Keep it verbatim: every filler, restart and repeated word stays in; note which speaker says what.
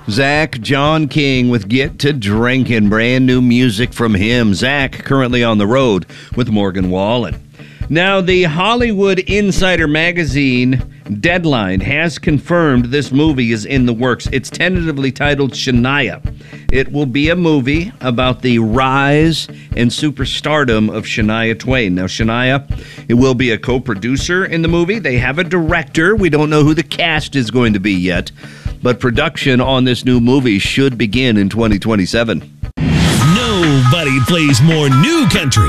Speaker 1: Zach John King with Get to Drinking, brand new music from him. Zach currently on the road with Morgan Wallen. Now, the Hollywood Insider magazine Deadline has confirmed this movie is in the works. It's tentatively titled Shania. It will be a movie about the rise and superstardom of Shania Twain. Now, Shania, it will be a co-producer in the movie. They have a director. We don't know who the cast is going to be yet, but production on this new movie should begin in twenty twenty-seven.
Speaker 2: Nobody plays more new country